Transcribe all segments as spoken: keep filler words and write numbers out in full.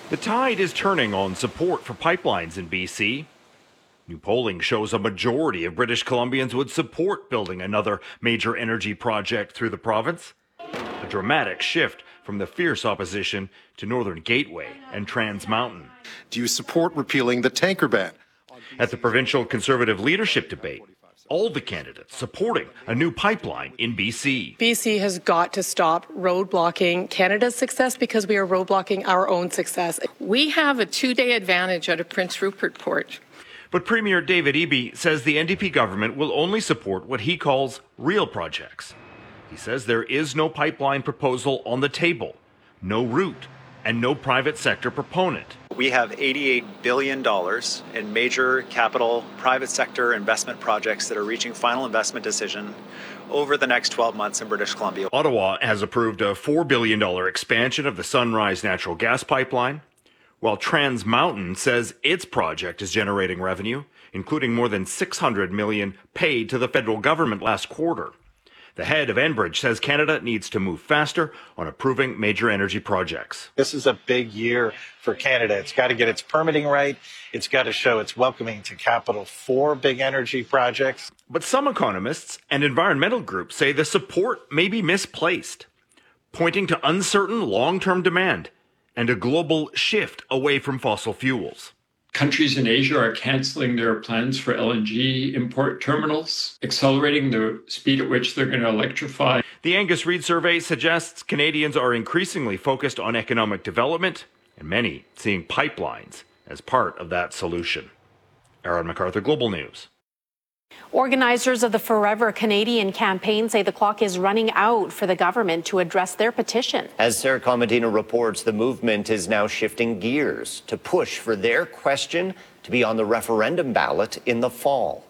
The tide is turning on support for pipelines in B C. New polling shows a majority of British Columbians would support building another major energy project through the province. A dramatic shift from the fierce opposition to Northern Gateway and Trans Mountain. Do you support repealing the tanker ban? At the provincial Conservative leadership debate, all the candidates supporting a new pipeline in B C. B C has got to stop roadblocking Canada's success because we are roadblocking our own success. We have a two-day advantage out of Prince Rupert Port. But Premier David Eby says the N D P government will only support what he calls real projects. He says there is no pipeline proposal on the table, no route, and no private sector proponent. We have eighty-eight billion dollars in major capital private sector investment projects that are reaching final investment decision over the next twelve months in British Columbia. Ottawa has approved a four billion dollars expansion of the Sunrise natural gas pipeline, while Trans Mountain says its project is generating revenue, including more than six hundred million dollars paid to the federal government last quarter. The head of Enbridge says Canada needs to move faster on approving major energy projects. This is a big year for Canada. It's got to get its permitting right. It's got to show it's welcoming to capital for big energy projects. But some economists and environmental groups say the support may be misplaced, pointing to uncertain long-term demand and a global shift away from fossil fuels. Countries in Asia are canceling their plans for L N G import terminals, accelerating the speed at which they're going to electrify. The Angus Reid survey suggests Canadians are increasingly focused on economic development, and many seeing pipelines as part of that solution. Aaron MacArthur, Global News. Organizers of the Forever Canadian campaign say the clock is running out for the government to address their petition. As Sarah Comedina reports, the movement is now shifting gears to push for their question to be on the referendum ballot in the fall.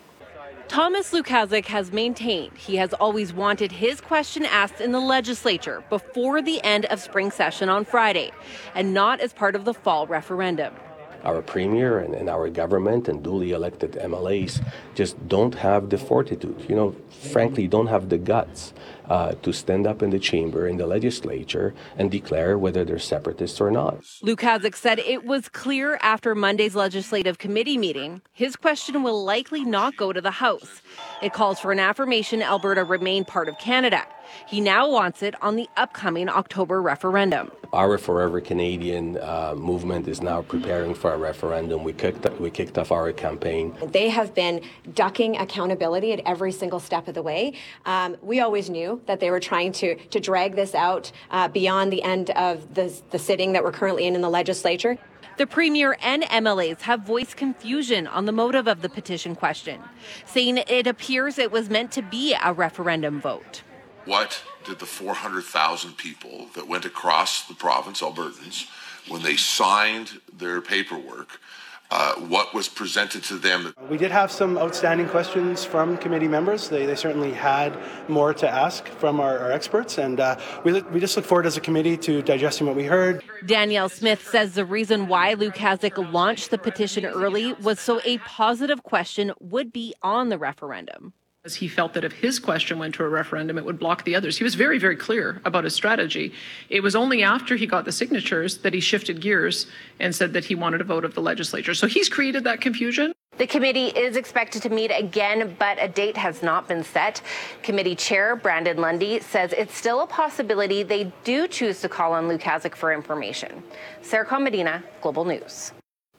Thomas Lukaszuk has maintained he has always wanted his question asked in the legislature before the end of spring session on Friday, and not as part of the fall referendum. Our premier and, and our government and duly elected M L As just don't have the fortitude, you know, frankly, don't have the guts uh, to stand up in the chamber, in the legislature, and declare whether they're separatists or not. Lukaszuk said it was clear after Monday's legislative committee meeting, his question will likely not go to the House. It calls for an affirmation Alberta remain part of Canada. He now wants it on the upcoming October referendum. Our Forever Canadian uh, movement is now preparing for a referendum. We kicked, we kicked off our campaign. They have been ducking accountability at every single step of the way. Um, we always knew that they were trying to, to drag this out uh, beyond the end of the, the sitting that we're currently in in the legislature. The Premier and M L As have voiced confusion on the motive of the petition question, saying it appears it was meant to be a referendum vote. What did the four hundred thousand people that went across the province, Albertans, when they signed their paperwork, uh, what was presented to them? We did have some outstanding questions from committee members. They, they certainly had more to ask from our, our experts, and uh, we, we just look forward as a committee to digesting what we heard. Danielle Smith says the reason why Lukaszuk launched the petition early was so a positive question would be on the referendum. He felt that if his question went to a referendum, it would block the others. He was very, very clear about his strategy. It was only after he got the signatures that he shifted gears and said that he wanted a vote of the legislature. So he's created that confusion. The committee is expected to meet again, but a date has not been set. Committee Chair Brandon Lundy says it's still a possibility they do choose to call on Lukaszuk for information. Sarah Comedina, Global News.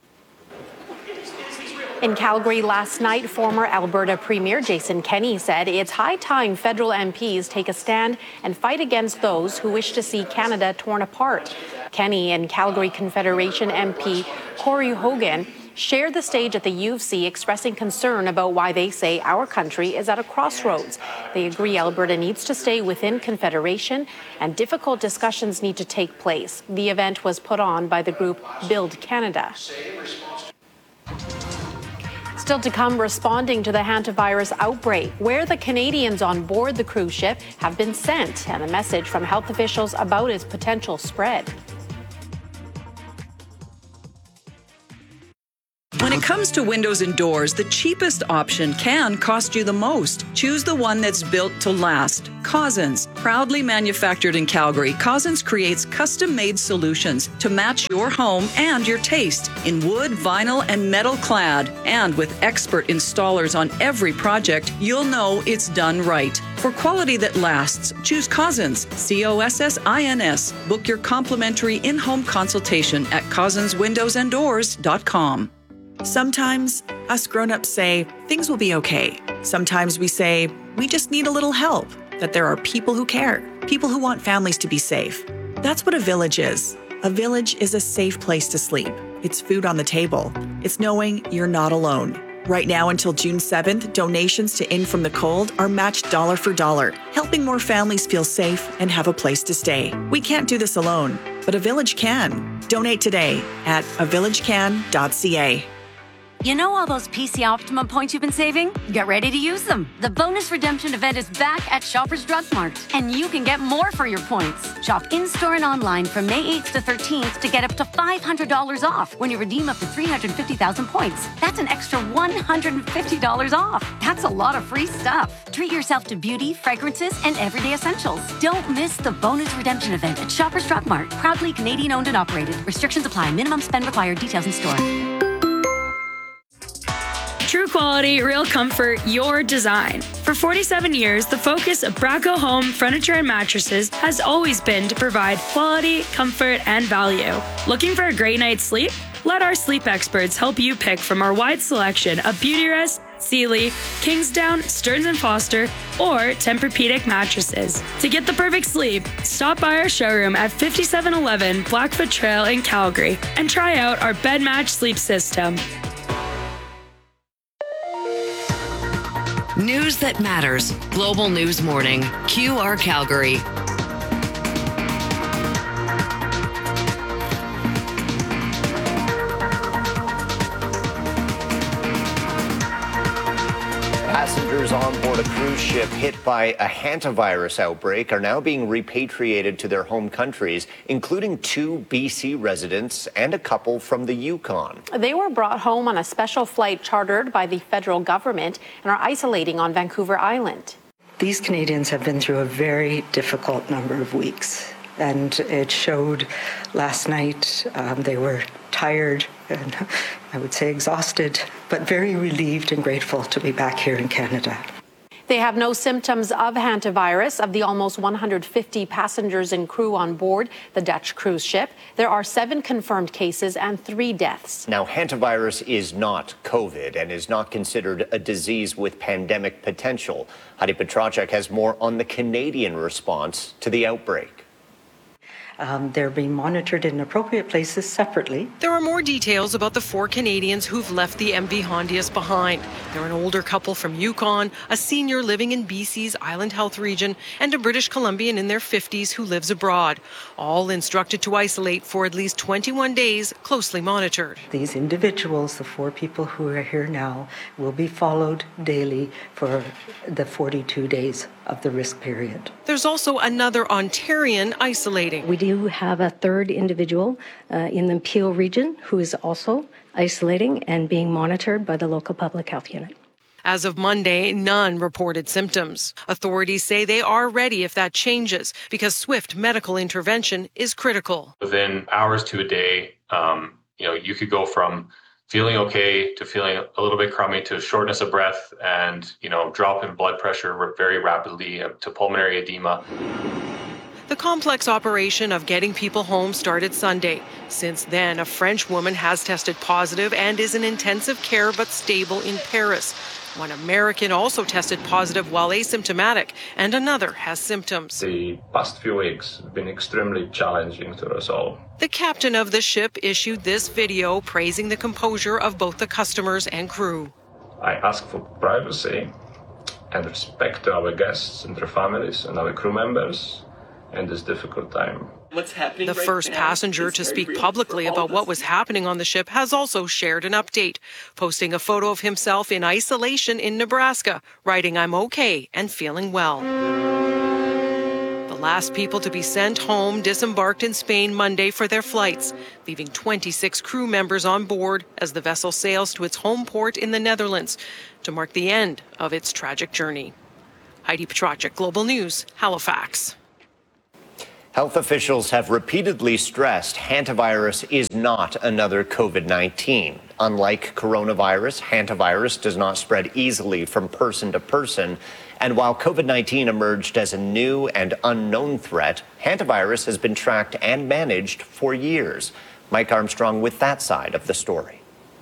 In Calgary last night, former Alberta Premier Jason Kenney said it's high time federal M Ps take a stand and fight against those who wish to see Canada torn apart. Kenney and Calgary Confederation M P Corey Hogan shared the stage at the U of C, expressing concern about why they say our country is at a crossroads. They agree Alberta needs to stay within Confederation and difficult discussions need to take place. The event was put on by the group Build Canada. Still to come, responding to the hantavirus outbreak, where the Canadians on board the cruise ship have been sent, and a message from health officials about its potential spread. When it comes to windows and doors, the cheapest option can cost you the most. Choose the one that's built to last. Cousins. Proudly manufactured in Calgary, Cousins creates custom-made solutions to match your home and your taste in wood, vinyl, and metal clad. And with expert installers on every project, you'll know it's done right. For quality that lasts, choose Cousins. C O S S I N S. Book your complimentary in-home consultation at cousins windows and doors dot com. Sometimes us grown-ups say things will be okay. Sometimes we say we just need a little help, that there are people who care, people who want families to be safe. That's what a village is. A village is a safe place to sleep. It's food on the table. It's knowing you're not alone. Right now until June seventh, donations to In From the Cold are matched dollar for dollar, helping more families feel safe and have a place to stay. We can't do this alone, but a village can. Donate today at a village can dot c a. You know all those P C Optimum points you've been saving? Get ready to use them. The bonus redemption event is back at Shoppers Drug Mart, and you can get more for your points. Shop in-store and online from May eighth to thirteenth to get up to five hundred dollars off when you redeem up to three hundred fifty thousand points. That's an extra one hundred fifty dollars off. That's a lot of free stuff. Treat yourself to beauty, fragrances, and everyday essentials. Don't miss the bonus redemption event at Shoppers Drug Mart. Proudly Canadian owned and operated. Restrictions apply. Minimum spend required. Details in store. True quality, real comfort, your design. For forty-seven years, the focus of Braco Home Furniture and Mattresses has always been to provide quality, comfort, and value. Looking for a great night's sleep? Let our sleep experts help you pick from our wide selection of Beautyrest, Sealy, Kingsdown, Stearns and Foster, or Tempur-Pedic mattresses. To get the perfect sleep, stop by our showroom at fifty-seven eleven Blackfoot Trail in Calgary and try out our bed match sleep system. News that matters. Global News Morning. Q R Calgary. Passengers on board a cruise ship hit by a hantavirus outbreak are now being repatriated to their home countries, including two B C residents and a couple from the Yukon. They were brought home on a special flight chartered by the federal government and are isolating on Vancouver Island. These Canadians have been through a very difficult number of weeks, and it showed last night. Um, they were tired and I would say exhausted, but very relieved and grateful to be back here in Canada. They have no symptoms of hantavirus. Of the almost one hundred fifty passengers and crew on board the Dutch cruise ship, there are seven confirmed cases and three deaths. Now, hantavirus is not COVID and is not considered a disease with pandemic potential. Heidi Petracek has more on the Canadian response to the outbreak. Um, they're being monitored in appropriate places separately. There are more details about the four Canadians who've left the M V Hondius behind. They're an older couple from Yukon, a senior living in B C's Island Health region, and a British Columbian in their fifties who lives abroad. All instructed to isolate for at least twenty-one days, closely monitored. These individuals, the four people who are here now, will be followed daily for the forty-two days of the risk period. There's also another Ontarian isolating. We do have a third individual uh, in the Peel region who is also isolating and being monitored by the local public health unit. As of Monday, none reported symptoms. Authorities say they are ready if that changes because swift medical intervention is critical. Within hours to a day, um, you know, you could go from feeling okay to feeling a little bit crummy to shortness of breath and, you know, drop in blood pressure very rapidly to pulmonary edema. The complex operation of getting people home started Sunday. Since then, a French woman has tested positive and is in intensive care but stable in Paris. One American also tested positive while asymptomatic, and another has symptoms. The past few weeks have been extremely challenging to us all. The captain of the ship issued this video praising the composure of both the customers and crew. I ask for privacy and respect to our guests and their families and our crew members in this difficult time. What's happening the right first now passenger to speak publicly about what was happening on the ship has also shared an update, posting a photo of himself in isolation in Nebraska, writing, "I'm okay and feeling well." The last people to be sent home disembarked in Spain Monday for their flights, leaving twenty-six crew members on board as the vessel sails to its home port in the Netherlands to mark the end of its tragic journey. Heidi Petracek, Global News, Halifax. Health officials have repeatedly stressed hantavirus is not another COVID nineteen. Unlike coronavirus, hantavirus does not spread easily from person to person. And while COVID nineteen emerged as a new and unknown threat, hantavirus has been tracked and managed for years. Mike Armstrong with that side of the story.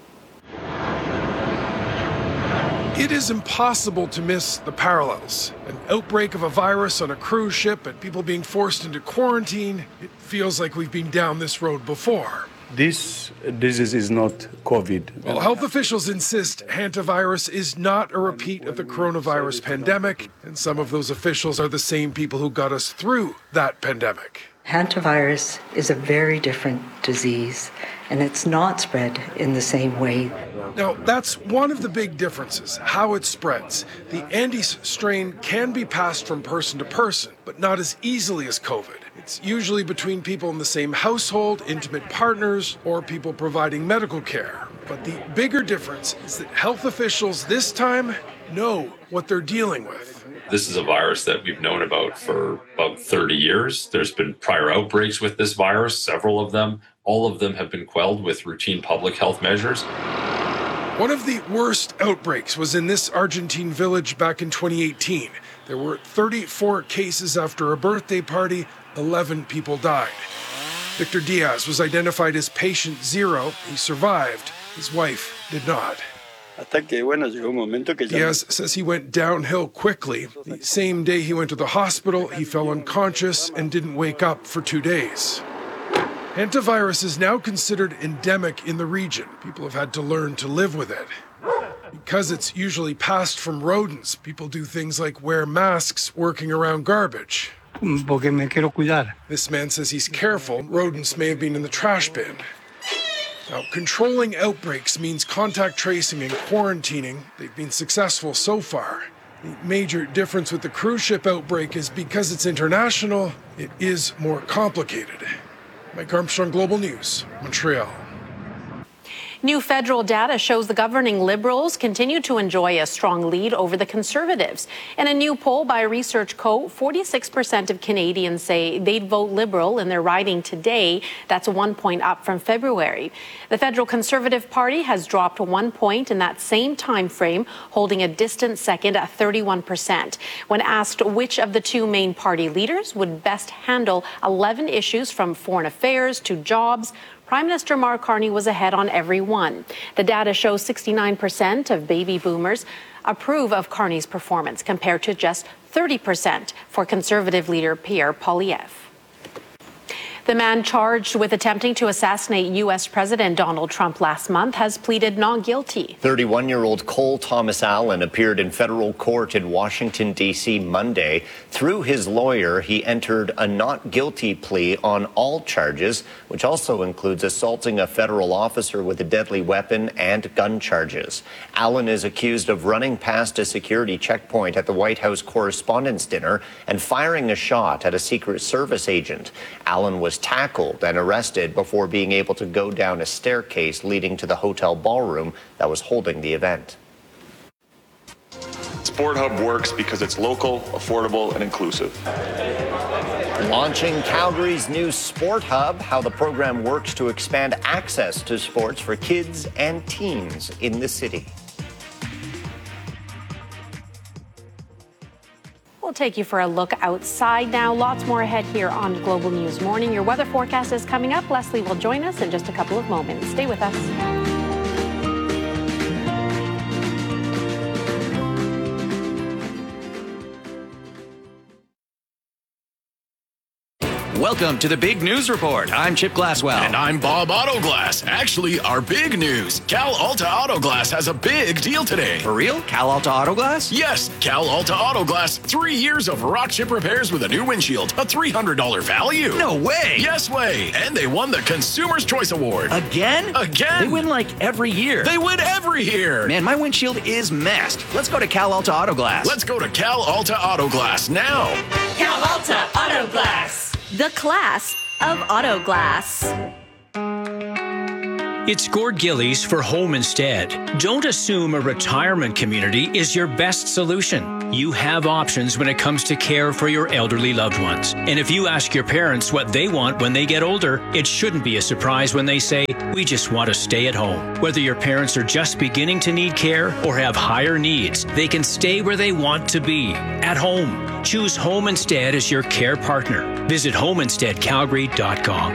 It is impossible to miss the parallels. An outbreak of a virus on a cruise ship and people being forced into quarantine. It feels like we've been down this road before. This disease is not COVID. Well, health officials insist hantavirus is not a repeat of the coronavirus pandemic, and some of those officials are the same people who got us through that pandemic. Hantavirus is a very different disease, and it's not spread in the same way. Now, that's one of the big differences, how it spreads. The Andes strain can be passed from person to person, but not as easily as COVID. It's usually between people in the same household, intimate partners, or people providing medical care. But the bigger difference is that health officials this time know what they're dealing with. This is a virus that we've known about for about thirty years. There's been prior outbreaks with this virus, several of them. All of them have been quelled with routine public health measures. One of the worst outbreaks was in this Argentine village back in twenty eighteen. There were thirty-four cases after a birthday party. eleven people died. Victor Diaz was identified as patient zero. He survived. His wife did not. Diaz says he went downhill quickly. The same day he went to the hospital, he fell unconscious and didn't wake up for two days. Hantavirus is now considered endemic in the region. People have had to learn to live with it. Because it's usually passed from rodents, people do things like wear masks working around garbage. This man says he's careful. Rodents may have been in the trash bin. Now, controlling outbreaks means contact tracing and quarantining. They've been successful so far. The major difference with the cruise ship outbreak is because it's international, it is more complicated. Mike Armstrong, Global News, Montreal. New federal data shows the governing Liberals continue to enjoy a strong lead over the Conservatives. In a new poll by Research Co., forty-six percent of Canadians say they'd vote Liberal in their riding today. That's one point up from February. The federal Conservative Party has dropped one point in that same time frame, holding a distant second at thirty-one percent. When asked which of the two main party leaders would best handle eleven issues from foreign affairs to jobs, Prime Minister Mark Carney was ahead on every one. The data shows sixty-nine percent of baby boomers approve of Carney's performance, compared to just thirty percent for Conservative leader Pierre Poilievre. The man charged with attempting to assassinate U S President Donald Trump last month has pleaded not guilty. thirty-one-year-old Cole Thomas Allen appeared in federal court in Washington, D C Monday. Through his lawyer, he entered a not guilty plea on all charges, which also includes assaulting a federal officer with a deadly weapon and gun charges. Allen is accused of running past a security checkpoint at the White House Correspondents' Dinner and firing a shot at a Secret Service agent. Allen was tackled and arrested before being able to go down a staircase leading to the hotel ballroom that was holding the event. Sport Hub works because it's local, affordable, and inclusive. Launching Calgary's new Sport Hub, how the program works to expand access to sports for kids and teens in the city. We'll take you for a look outside now. Lots more ahead here on Global News Morning. Your weather forecast is coming up. Leslie will join us in just a couple of moments. Stay with us. Welcome to the Big News Report. I'm Chip Glasswell. And I'm Bob Autoglass. Actually, our big news. Cal Alta Autoglass has a big deal today. For real? Cal Alta Autoglass? Yes, Cal Alta Autoglass. Three years of rock chip repairs with a new windshield. A three hundred dollars value. No way. Yes way. And they won the Consumer's Choice Award. Again? Again. They win like every year. They win every year. Man, my windshield is messed. Let's go to Cal Alta Autoglass. Let's go to Cal Alta Autoglass now. Cal Alta Autoglass. The class of auto glass. It's Gord Gillies for Home Instead. Don't assume a retirement community is your best solution. You have options when it comes to care for your elderly loved ones. And if you ask your parents what they want when they get older, it shouldn't be a surprise when they say, we just want to stay at home. Whether your parents are just beginning to need care or have higher needs, they can stay where they want to be, at home. Choose Home Instead as your care partner. Visit home instead calgary dot com.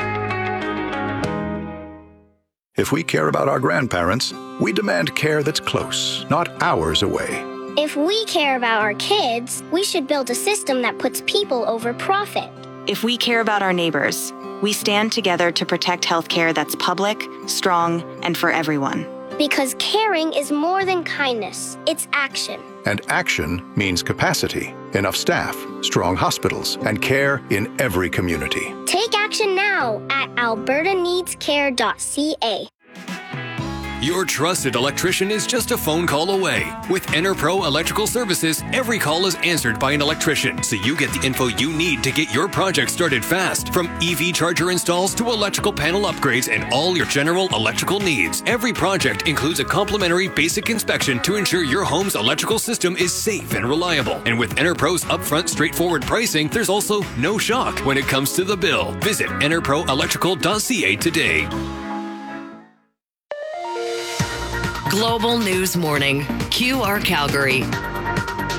If we care about our grandparents, we demand care that's close, not hours away. If we care about our kids, we should build a system that puts people over profit. If we care about our neighbors, we stand together to protect healthcare that's public, strong, and for everyone. Because caring is more than kindness, it's action. And action means capacity, enough staff, strong hospitals, and care in every community. Take action now at alberta needs care dot c a. Your trusted electrician is just a phone call away. With EnerPro Electrical Services, every call is answered by an electrician, so you get the info you need to get your project started fast. From E V charger installs to electrical panel upgrades and all your general electrical needs. Every project includes a complimentary basic inspection to ensure your home's electrical system is safe and reliable. And with EnerPro's upfront straightforward pricing, there's also no shock when it comes to the bill. Visit ener pro electrical dot c a today. Global News Morning, Q R Calgary.